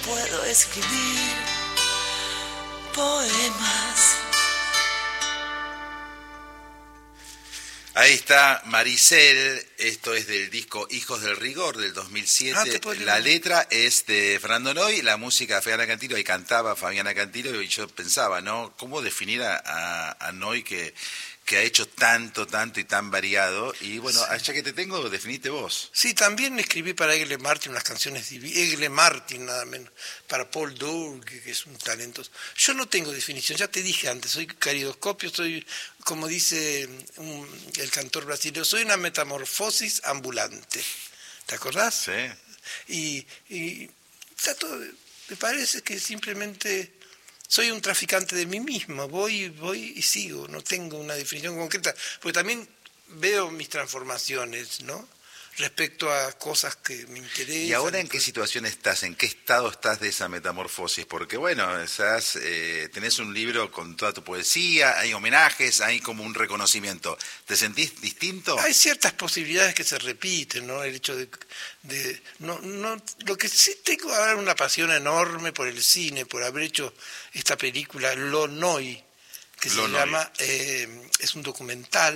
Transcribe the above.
puedo escribir poemas. Ahí está Maricel, esto es del disco Hijos del Rigor del 2007, la letra es de Fernando Noy, la música de Fabiana Cantilo, ahí cantaba Fabiana Cantilo y yo pensaba, ¿no? ¿Cómo definir a Noy que ha hecho tanto y tan variado? Y bueno, sí. Ya que te tengo, definite vos. Sí, también escribí para Egle Martin unas canciones divinas, Egle Martin nada menos, para Paul Doug, que es un talento. Yo no tengo definición, ya te dije antes, soy caridoscopio, soy, como dice el cantor brasileño, soy una metamorfosis ambulante. ¿Te acordás? Sí. Y me parece que simplemente soy un traficante de mí mismo, voy y sigo, no tengo una definición concreta, porque también veo mis transformaciones, ¿no? Respecto a cosas que me interesan. ¿Y ahora en qué situación estás? ¿En qué estado estás de esa metamorfosis? Porque bueno, tenés un libro con toda tu poesía, hay homenajes, hay como un reconocimiento. ¿Te sentís distinto? Hay ciertas posibilidades que se repiten, ¿no? El hecho de no, lo que sí tengo ahora una pasión enorme por el cine, por haber hecho esta película Lo Noi, que se llama, es un documental